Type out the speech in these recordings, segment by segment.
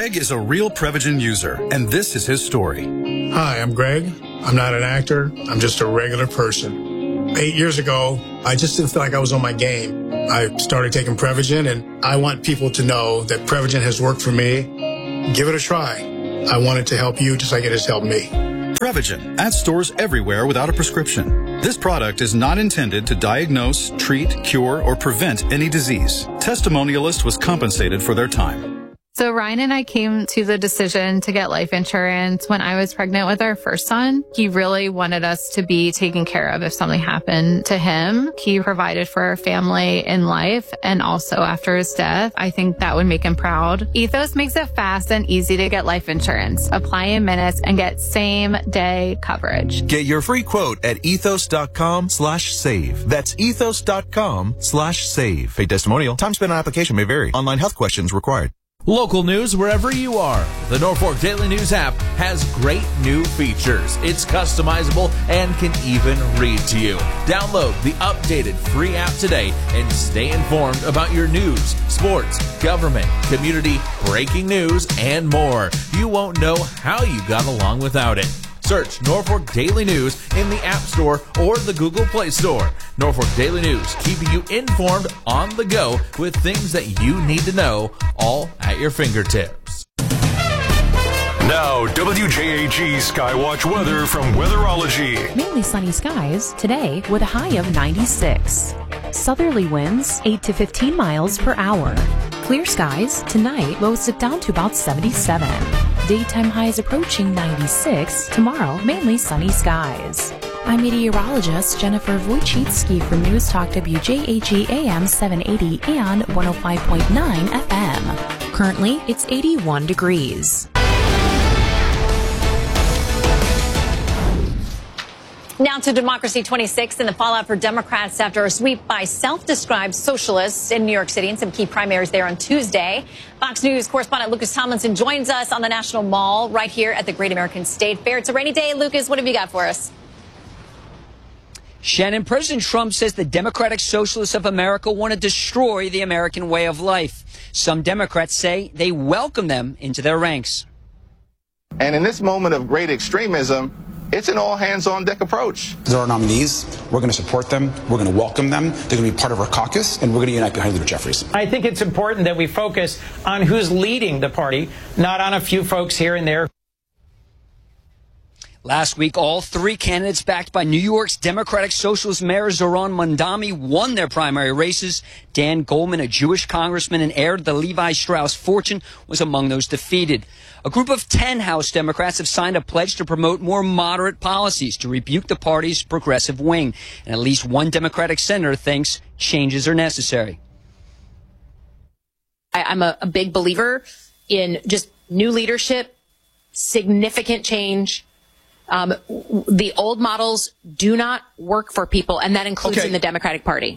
Greg is a real Prevagen user, and this is his story. Hi, I'm Greg. I'm not an actor. I'm just a regular person. 8 years ago, I just didn't feel like I was on my game. I started taking Prevagen, and I want people to know that Prevagen has worked for me. Give it a try. I want it to help you just like it has helped me. Prevagen at stores everywhere without a prescription. This product is not intended to diagnose, treat, cure, or prevent any disease. Testimonialist was compensated for their time. So Ryan and I came to the decision to get life insurance when I was pregnant with our first son. He really wanted us to be taken care of if something happened to him. He provided for our family in life and also after his death. I think that would make him proud. Ethos makes it fast and easy to get life insurance. Apply in minutes and get same day coverage. Get your free quote at ethos.com/save. That's ethos.com/save. Paid testimonial. Time spent on application may vary. Online health questions required. Local news wherever you are. The Norfolk Daily News app has great new features. It's customizable and can even read to you. Download the updated free app today and stay informed about your news, sports, government, community, breaking news, and more. You won't know how you got along without it. Search Norfolk Daily News in the App Store or the Google Play Store. Norfolk Daily News, keeping you informed on the go with things that you need to know, all at your fingertips. Now, WJAG Skywatch weather from Weatherology. Mainly sunny skies today with a high of 96. Southerly winds 8 to 15 miles per hour. Clear skies tonight, lows dip down to about 77. Daytime highs approaching 96. Tomorrow, mainly sunny skies. I'm meteorologist Jennifer Wojcicki from News Talk WJAG AM 780 and 105.9 FM. Currently, it's 81 degrees. Now to Democracy 26 and the fallout for Democrats after a sweep by self-described socialists in New York City and some key primaries there on Tuesday. Fox News correspondent Lucas Tomlinson joins us on the National Mall right here at the Great American State Fair. It's a rainy day. Lucas, what have you got for us? Shannon, President Trump says the Democratic Socialists of America want to destroy the American way of life. Some Democrats say they welcome them into their ranks. And in this moment of great extremism, it's an all-hands-on-deck approach. They're our nominees. We're going to support them. We're going to welcome them. They're going to be part of our caucus, and we're going to unite behind Leader Jeffries. I think it's important that we focus on who's leading the party, not on a few folks here and there. Last week, all three candidates backed by New York's Democratic Socialist Mayor Zohran Mamdani won their primary races. Dan Goldman, a Jewish congressman and heir to the Levi Strauss fortune, was among those defeated. A group of 10 House Democrats have signed a pledge to promote more moderate policies to rebuke the party's progressive wing. And at least one Democratic senator thinks changes are necessary. I'm a big believer in just new leadership, significant change. The old models do not work for people, and that includes in the Democratic Party.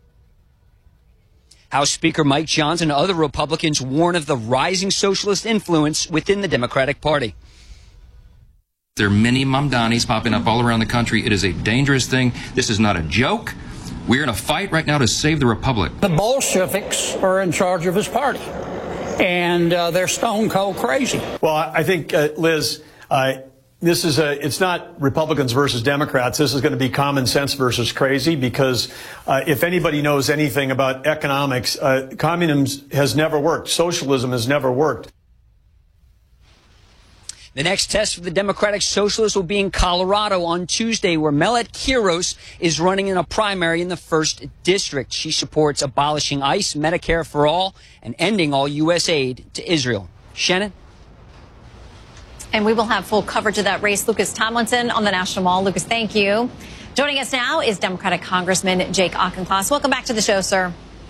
House Speaker Mike Johnson and other Republicans warn of the rising socialist influence within the Democratic Party. There are many Mamdanis popping up all around the country. It is a dangerous thing. This is not a joke. We're in a fight right now to save the republic. The Bolsheviks are in charge of his party, and they're stone cold crazy. Well, I think, Liz, it's not Republicans versus Democrats. This is going to be common sense versus crazy, because if anybody knows anything about economics, communism has never worked. Socialism has never worked. The next test for the Democratic Socialists will be in Colorado on Tuesday, where Melet Quiros is running in a primary in the 1st District. She supports abolishing ICE, Medicare for all, and ending all U.S. aid to Israel. Shannon? And we will have full coverage of that race. Lucas Tomlinson on the National Mall. Lucas, thank you. Joining us now is Democratic Congressman Jake Auchincloss. Welcome back to the show, sir.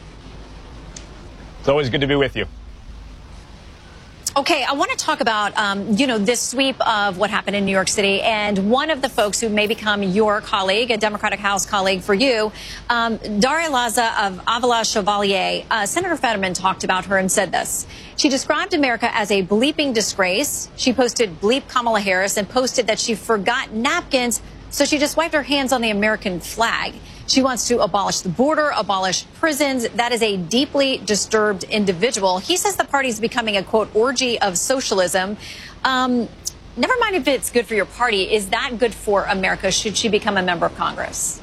It's always good to be with you. Okay, I want to talk about, this sweep of what happened in New York City. And one of the folks who may become your colleague, a Democratic House colleague for you, Daria Laza of Avila Chevalier. Senator Fetterman talked about her and said this. She described America as a bleeping disgrace. She posted bleep Kamala Harris and posted that she forgot napkins, so she just wiped her hands on the American flag. She wants to abolish the border, abolish prisons. That is a deeply disturbed individual. He says the party is becoming a, quote, orgy of socialism. Never mind if it's good for your party. Is that good for America? Should she become a member of Congress?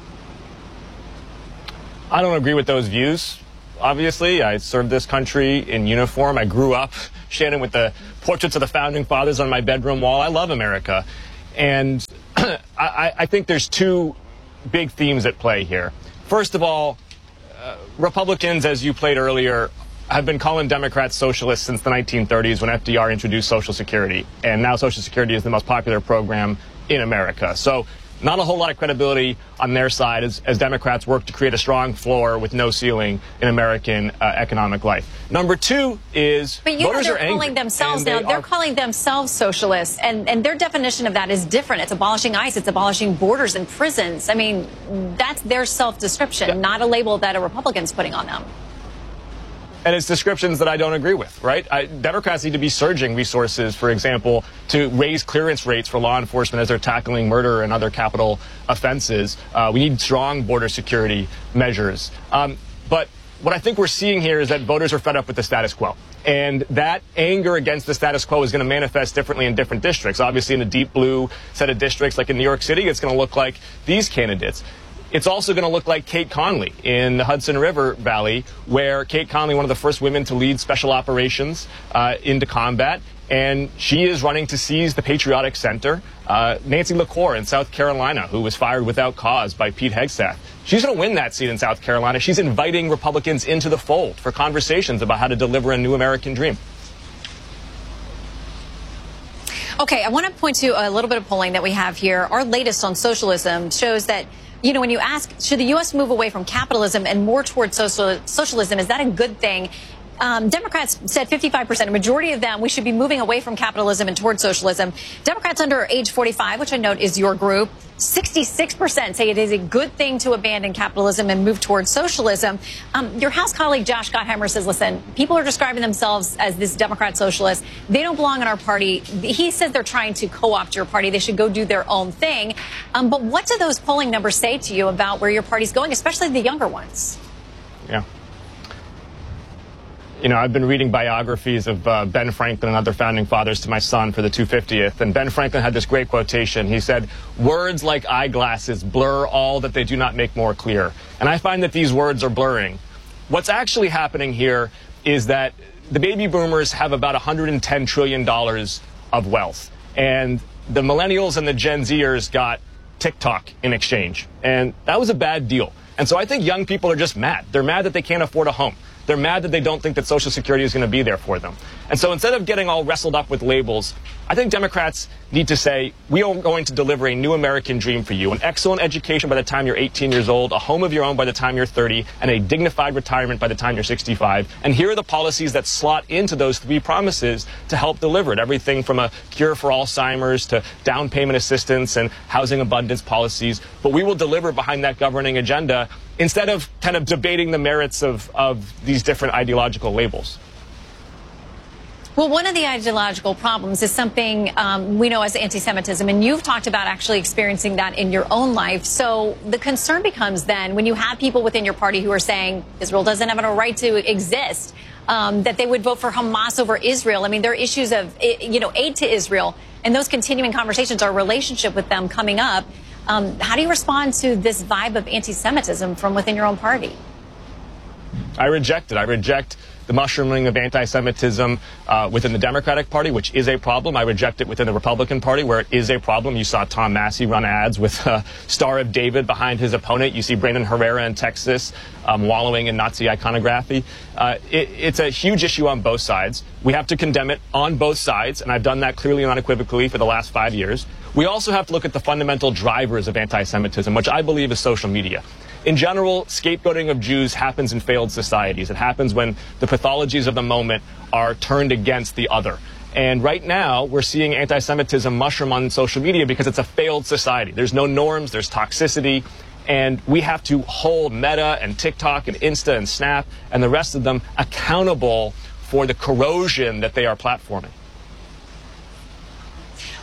I don't agree with those views. Obviously, I served this country in uniform. I grew up, Shannon, with the portraits of the founding fathers on my bedroom wall. I love America. And I think there's two big themes at play here. First of all, Republicans, as you played earlier, have been calling Democrats socialists since the 1930s when FDR introduced Social Security. And now Social Security is the most popular program in America. So not a whole lot of credibility on their side as Democrats work to create a strong floor with no ceiling in American economic life. Number two is voters are angry. But they're calling themselves now. They're calling themselves socialists, and their definition of that is different. It's abolishing ICE. It's abolishing borders and prisons. I mean, that's their self-description, not a label that a Republican's putting on them. And it's descriptions that I don't agree with, right? Democrats need to be surging resources, for example, to raise clearance rates for law enforcement as they're tackling murder and other capital offenses. We need strong border security measures. But what I think we're seeing here is that voters are fed up with the status quo. And that anger against the status quo is going to manifest differently in different districts. Obviously, in a deep blue set of districts like in New York City, it's going to look like these candidates. It's also going to look like Kate Conley in the Hudson River Valley, where Kate Conley, one of the first women to lead special operations into combat, and she is running to seize the Patriotic Center. Nancy LaCour in South Carolina, who was fired without cause by Pete Hegseth. She's going to win that seat in South Carolina. She's inviting Republicans into the fold for conversations about how to deliver a new American dream. Okay, I want to point to a little bit of polling that we have here. Our latest on socialism shows that, you know, when you ask, should the U.S. move away from capitalism and more towards socialism, is that a good thing? Democrats said 55%, a majority of them, we should be moving away from capitalism and towards socialism. Democrats under age 45, which I note is your group, 66% say it is a good thing to abandon capitalism and move towards socialism. Your House colleague Josh Gottheimer says, listen, people are describing themselves as this Democrat socialist. They don't belong in our party. He says they're trying to co-opt your party. They should go do their own thing. But what do those polling numbers say to you about where your party's going, especially the younger ones? Yeah. You know, I've been reading biographies of Ben Franklin and other founding fathers to my son for the 250th. And Ben Franklin had this great quotation. He said, words like eyeglasses blur all that they do not make more clear. And I find that these words are blurring. What's actually happening here is that the baby boomers have about $110 trillion of wealth. And the millennials and the Gen Zers got TikTok in exchange. And that was a bad deal. And so I think young people are just mad. They're mad that they can't afford a home. They're mad that they don't think that Social Security is going to be there for them. And so instead of getting all wrestled up with labels, I think Democrats need to say, we are going to deliver a new American dream for you, an excellent education by the time you're 18 years old, a home of your own by the time you're 30, and a dignified retirement by the time you're 65. And here are the policies that slot into those three promises to help deliver it. Everything from a cure for Alzheimer's to down payment assistance and housing abundance policies. But we will deliver behind that governing agenda instead of kind of debating the merits of these different ideological labels. Well, one of the ideological problems is something we know as anti-Semitism, and you've talked about actually experiencing that in your own life. So the concern becomes then when you have people within your party who are saying Israel doesn't have a right to exist, that they would vote for Hamas over Israel. I mean, there are issues of, aid to Israel, and those continuing conversations, our relationship with them coming up. How do you respond to this vibe of anti-Semitism from within your own party? I reject it. I reject the mushrooming of anti-Semitism within the Democratic Party, which is a problem. I reject it within the Republican Party, where it is a problem. You saw Tom Massey run ads with Star of David behind his opponent. You see Brandon Herrera in Texas wallowing in Nazi iconography. It's a huge issue on both sides. We have to condemn it on both sides, and I've done that clearly and unequivocally for the last 5 years. We also have to look at the fundamental drivers of anti-Semitism, which I believe is social media. In general, scapegoating of Jews happens in failed societies. It happens when the pathologies of the moment are turned against the other. And right now, we're seeing anti-Semitism mushroom on social media because it's a failed society. There's no norms, there's toxicity, and we have to hold Meta and TikTok and Insta and Snap and the rest of them accountable for the corrosion that they are platforming.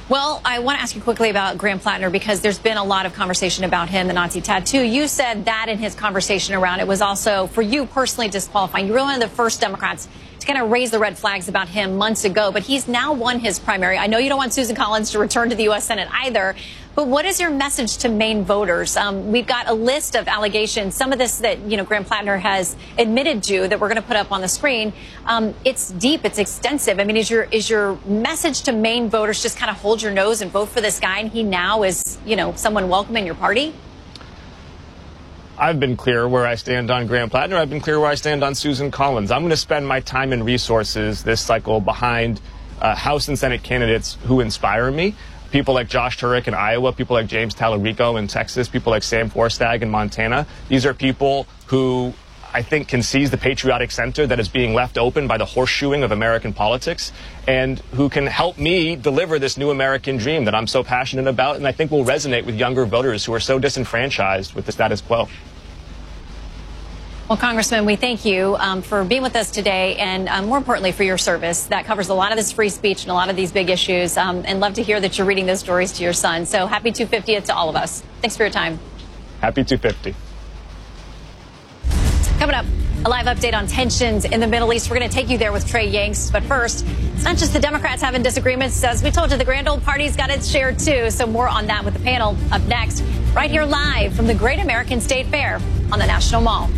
Well, I want to ask you quickly about Graham Plattner because there's been a lot of conversation about him, the Nazi tattoo. You said that in his conversation around it was also, for you personally, disqualifying. You were one of the first Democrats to kind of raise the red flags about him months ago, but he's now won his primary. I know you don't want Susan Collins to return to the U.S. Senate either, but what is your message to Maine voters? We've got a list of allegations, some of this that, Graham Plattner has admitted to that we're going to put up on the screen. It's deep, it's extensive. I mean, is your message to Maine voters just kind of hold your nose and vote for this guy and he now is, someone welcome in your party? I've been clear where I stand on Graham Plattner. I've been clear where I stand on Susan Collins. I'm going to spend my time and resources this cycle behind House and Senate candidates who inspire me. People like Josh Turek in Iowa, people like James Talarico in Texas, people like Sam Forstag in Montana. These are people who I think can seize the patriotic center that is being left open by the horseshoeing of American politics and who can help me deliver this new American dream that I'm so passionate about and I think will resonate with younger voters who are so disenfranchised with the status quo. Well, Congressman, we thank you for being with us today and more importantly for your service. That covers a lot of this free speech and a lot of these big issues and love to hear that you're reading those stories to your son. So happy 250th to all of us. Thanks for your time. Happy 250. Coming up, a live update on tensions in the Middle East. We're going to take you there with Trey Yanks. But first, it's not just the Democrats having disagreements. As we told you, the grand old party's got its share, too. So more on that with the panel up next, right here live from the Great American State Fair on the National Mall.